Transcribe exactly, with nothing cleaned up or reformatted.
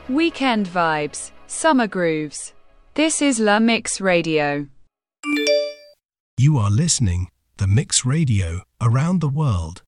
Weekend vibes, summer grooves. This is La Mix Radio. You are listening The Mix Radio around the world.